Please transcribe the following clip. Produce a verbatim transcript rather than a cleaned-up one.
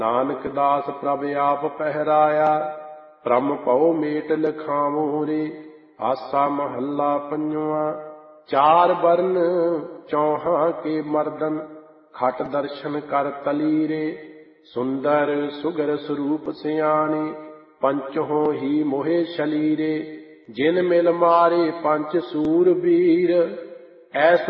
ਨਾਨਕ ਦਾਸ ਪ੍ਰਭ ਆਪ ਪਹਿਰਾਇਆ, ਭ੍ਰਮ ਭਉ ਮੇਟ ਲਖਾਵੋ ਰੇ। ਆਸਾ ਮਹੱਲਾ ਪੰਜਵਾਂ। ਚਾਰ ਬਰਨ ਚੌਹਾਂ ਕੇ ਮਰਦਨ, ਖਟ ਦਰਸ਼ਨ ਕਰ ਤਲੀ ਰੇ। ਸੁੰਦਰ ਸੁਗਰ ਸਰੂਪ ਸਿਆਣੇ, ਪੰਚਹੋਂ ਹੀ ਮੋਹਿ ਛਲੀ ਰੇ। ਜਿਨ ਮਿਲ ਮਾਰੇ ਪੰਚ ਸੂਰ ਬੀਰ, ਐਸ